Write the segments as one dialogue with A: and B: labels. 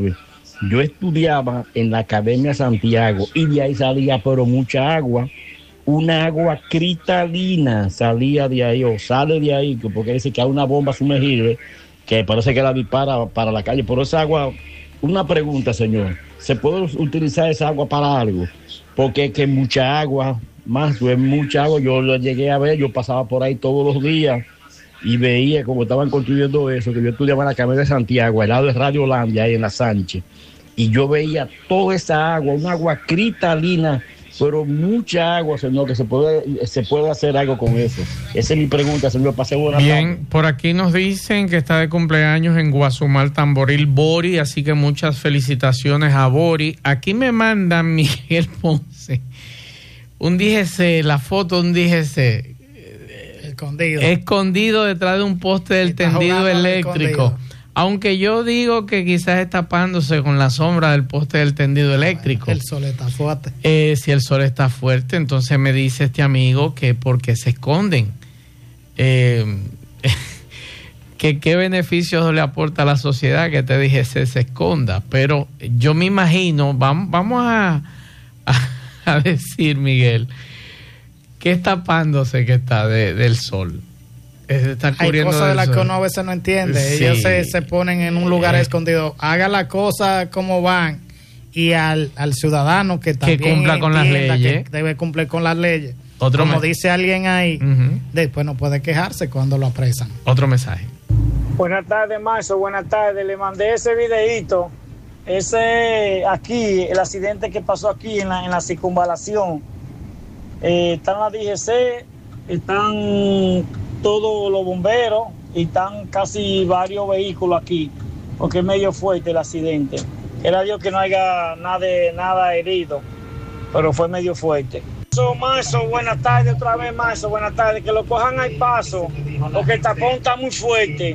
A: Mazue, yo estudiaba en la Academia Santiago y de ahí salía pero mucha agua, una agua cristalina salía de ahí o sale de ahí, porque dice que hay una bomba sumergible que parece que la dispara para la calle, pero esa agua, una pregunta, señor, ¿se puede utilizar esa agua para algo? Porque es que mucha agua, Mazue, mucha agua, yo lo llegué a ver, yo pasaba por ahí todos los días y veía cómo estaban construyendo eso, que yo estudiaba en la Academia de Santiago, al lado de Radio Holandia, ahí en la Sánchez, y yo veía toda esa agua, una agua cristalina, pero mucha agua, señor, que se puede hacer algo con eso. Esa es mi pregunta, señor. Pase buena tarde.
B: Bien, por aquí nos dicen que está de cumpleaños en Guazumal, Tamboril, Bori, así que muchas felicitaciones a Bori. Aquí me mandan Miguel Ponce un DGC, la foto de un DGC escondido detrás de un poste del tendido eléctrico. Aunque yo digo que quizás es tapándose con la sombra del poste del tendido eléctrico.
C: El sol está fuerte.
B: Si el sol está fuerte, entonces me dice este amigo que porque se esconden. Que qué beneficios le aporta a la sociedad que te dije se esconda. Pero yo me imagino, vamos a decir, Miguel, que es tapándose que está del sol.
C: Hay cosas de las que uno a veces no entiende. Sí. Ellos se ponen en un lugar escondido. Haga las cosas como van y al ciudadano que también
B: que cumpla con las leyes,
C: que debe cumplir con las leyes.
B: Como
C: dice alguien ahí, después no puede quejarse cuando lo apresan.
B: Otro mensaje.
D: Buenas tardes, Marzo. Buenas tardes. Le mandé ese videíto. Aquí, el accidente que pasó aquí en la circunvalación. Están las DGC, están todos los bomberos y están casi varios vehículos aquí, porque es medio fuerte el accidente. Era Dios que no haya nada herido, pero fue medio fuerte. Marzo, buenas tardes otra vez, Marzo, buenas tardes, que lo cojan al paso, porque el tapón está muy fuerte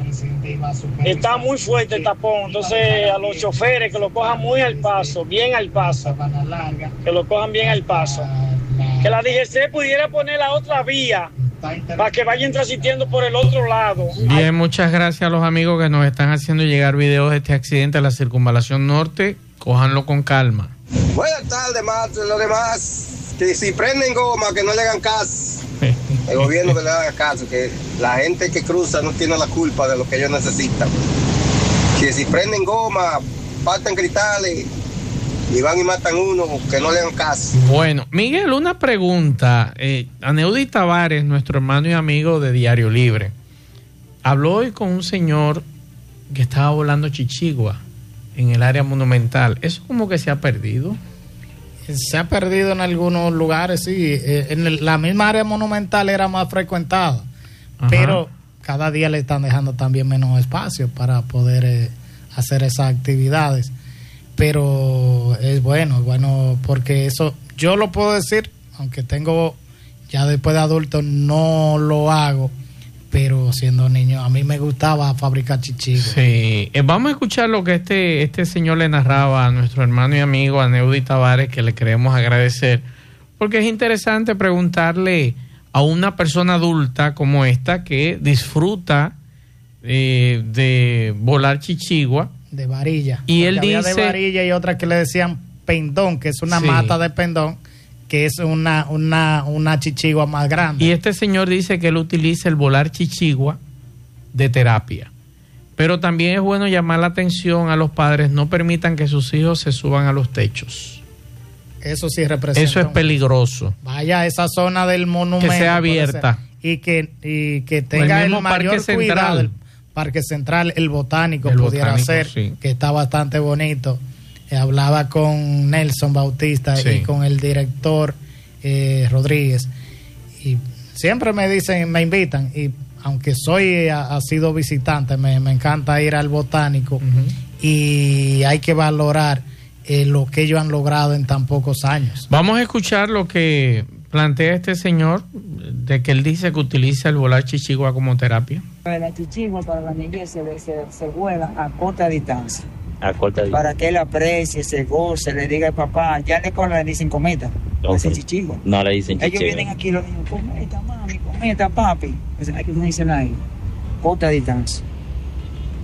D: el tapón, entonces a los choferes que lo cojan muy al paso, bien al paso, que lo cojan bien al paso. Que la DGC pudiera poner la otra vía para que vayan transitiendo por el otro lado.
B: Bien, muchas gracias a los amigos que nos están haciendo llegar videos de este accidente en la circunvalación norte. Cójanlo con calma.
E: Buenas tardes, Marta. Lo demás, que si prenden goma, que no le hagan caso. El gobierno que le haga caso, que la gente que cruza no tiene la culpa de lo que ellos necesitan. Que si prenden goma, parten cristales y van y matan uno, que no le hagan caso.
B: Bueno, Miguel, una pregunta. Aneudi Tavares, nuestro hermano y amigo de Diario Libre, habló hoy con un señor que estaba volando chichigua en el área monumental. ¿Eso como que se ha perdido?
C: Se ha perdido en algunos lugares, sí. En la misma área monumental era más frecuentada. Ajá. Pero cada día le están dejando también menos espacio para poder hacer esas actividades. Pero es bueno porque eso yo lo puedo decir, aunque tengo ya después de adulto no lo hago, pero siendo niño a mí me gustaba fabricar chichigos.
B: Sí, vamos a escuchar lo que este señor le narraba a nuestro hermano y amigo Aneudi Tavares, que le queremos agradecer, porque es interesante preguntarle a una persona adulta como esta que disfruta de volar chichigua,
C: de varilla.
B: Y él dice
C: de varilla y otra que le decían pendón, que es una mata de pendón, que es una chichigua más grande.
B: Y este señor dice que él utiliza el volar chichigua de terapia. Pero también es bueno llamar la atención a los padres, no permitan que sus hijos se suban a los techos.
C: Eso sí representa.
B: Eso es peligroso.
C: Vaya a esa zona del monumento.
B: Que sea abierta.
C: Y que tenga el mayor cuidado. El Parque Central, el botánico pudiera ser, sí, que está bastante bonito. Hablaba con Nelson Bautista, sí, y con el director Rodríguez. Y siempre me dicen, me invitan, y aunque ha sido visitante, me encanta ir al botánico, y hay que valorar lo que ellos han logrado en tan pocos años.
B: Vamos a escuchar lo que plantea este señor, de que él dice que utiliza el volar chichigua como terapia.
F: La chichigua para la niñez se vuela a corta distancia.
A: A corta distancia.
F: Para que él aprecie, se goce, le diga al papá, ya le dicen cometa. Ese chichigua.
A: No le dicen chichigua.
F: Ellos vienen aquí y los niños, cometa, mami, cometa, papi. Hay que dicen ahí, corta distancia.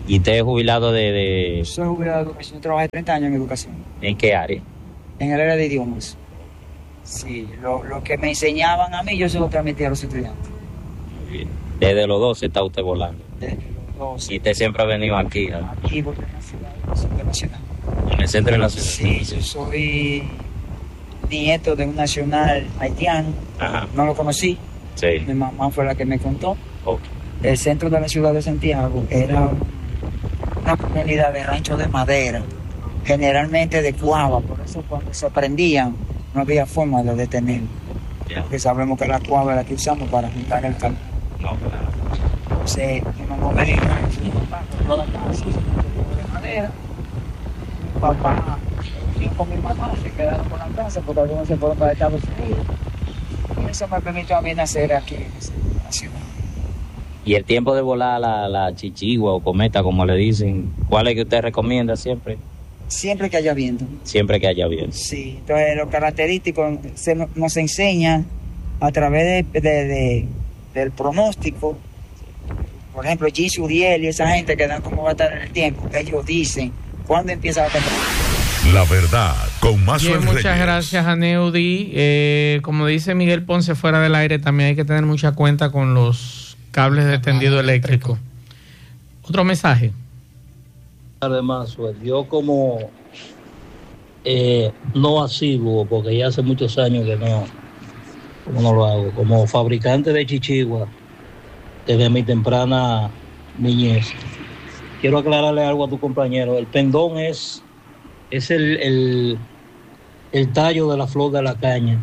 G: ¿Y usted es jubilado de...?
F: Soy jubilado de educación, trabajé 30 años en educación.
G: ¿En qué área?
F: En el área de idiomas. Sí, lo que me enseñaban a mí, yo se lo transmitía a los estudiantes.
G: Muy bien. Desde los 12 está usted volando.
F: Desde los 12.
G: Y usted siempre ha venido aquí, ¿no?
F: Aquí, porque en la ciudad del Centro Nacional.
G: En el centro de la ciudad.
F: Sí, yo soy nieto de un nacional haitiano.
G: Ajá.
F: No lo conocí.
G: Sí.
F: Mi mamá fue la que me contó.
G: Okay.
F: El centro de la ciudad de Santiago era una comunidad de ranchos de madera, generalmente de cuava, por eso cuando se prendían no había forma de detenerlo.
G: Yeah.
F: Porque sabemos que la cuava es la que usamos para juntar el calor.
G: No, claro.
F: Entonces, mi mamá me dijo, mi papá compró la casa de madera, mi papá y con mi mamá se quedaron con la casa porque algunos se fueron para Estados Unidos. Y eso me permitió a mí nacer aquí en la ciudad.
G: Y el tiempo de volar la chichigua o cometa, como le dicen, ¿cuál es que usted recomienda siempre?
F: Siempre que haya viento.
G: Siempre que haya viento.
F: Sí, entonces lo característico nos enseña a través del pronóstico. Por ejemplo, Gis Uriel y esa gente que dan cómo va a estar en el tiempo, ellos dicen cuándo empieza la temporada.
H: La verdad, con Mazo
B: Bien, muchas
H: Reyes.
B: gracias a Neudi. Como dice Miguel Ponce fuera del aire, también hay que tener mucha cuenta con los cables de tendido eléctrico. Otro mensaje.
I: Además, yo como no asiduo, porque ya hace muchos años que no lo hago, como fabricante de chichigua desde mi temprana niñez, quiero aclararle algo a tu compañero. El pendón es el tallo de la flor de la caña.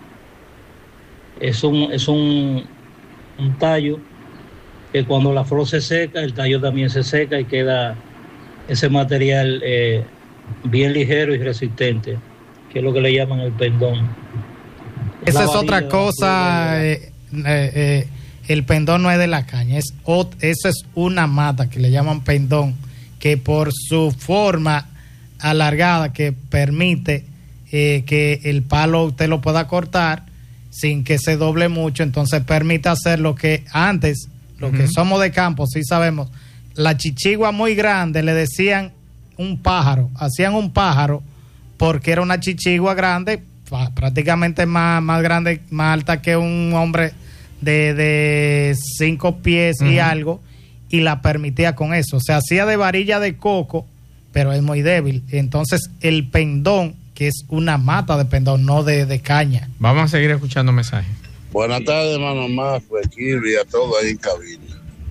I: Es un tallo que cuando la flor se seca, el tallo también se seca y queda ese material bien ligero y resistente, que es lo que le llaman el pendón.
C: Esa es otra cosa. El pendón no es de la caña, eso es una mata que le llaman pendón, que por su forma alargada que permite que el palo usted lo pueda cortar sin que se doble mucho, entonces permite hacer lo que antes, los que somos de campo, sí sabemos, la chichigua muy grande le decían un pájaro, hacían un pájaro porque era una chichigua grande, prácticamente más grande, más alta que un hombre de 5 pies y algo, y la permitía con eso. Se hacía de varilla de coco, pero es muy débil. Entonces el pendón, que es una mata de pendón, no de caña.
B: Vamos a seguir escuchando mensajes.
J: Buenas tardes, hermano Mazo, y a todos ahí en cabina.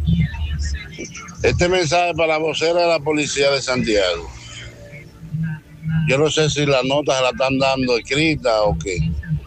J: Este mensaje para la vocera de la policía de Santiago. Yo no sé si las notas se la están dando escrita o qué.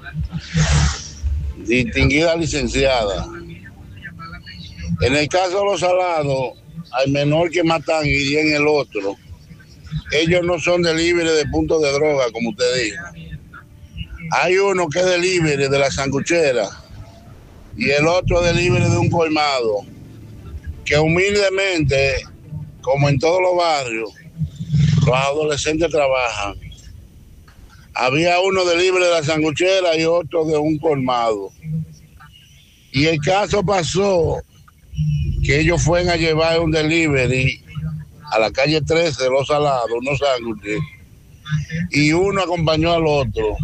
J: Distinguida licenciada. En el caso de los Salados, al menor que matan y en el otro, ellos no son delivery de puntos de droga, como usted dijo. Hay uno que es delivery de la sanguchera y el otro delivery de un colmado, que humildemente, como en todos los barrios, los adolescentes trabajan. Había uno delivery de la sanguchera y otro de un colmado. Y el caso pasó que ellos fueron a llevar un delivery a la calle 13 de Los Salados, unos sándwiches, y uno acompañó al otro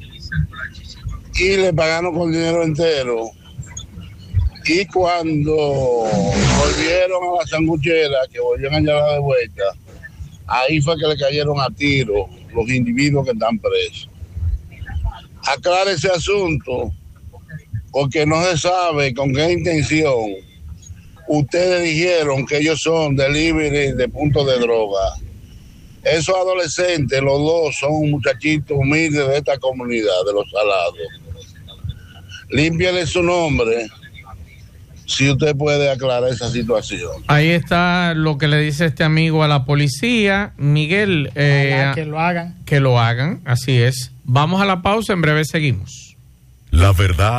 J: y le pagaron con dinero entero. Y cuando volvieron a la sanguchera, que volvieron a llevar de vuelta, ahí fue que le cayeron a tiro los individuos que están presos. Aclare ese asunto, porque no se sabe con qué intención ustedes dijeron que ellos son delivery de puntos de droga. Esos adolescentes, los dos, son muchachitos humildes de esta comunidad, de Los Salados. Límpiale su nombre, si usted puede aclarar esa situación.
B: Ahí está lo que le dice este amigo a la policía. Miguel,
C: que lo hagan.
B: Que lo hagan, así es. Vamos a la pausa, en breve seguimos.
H: La verdad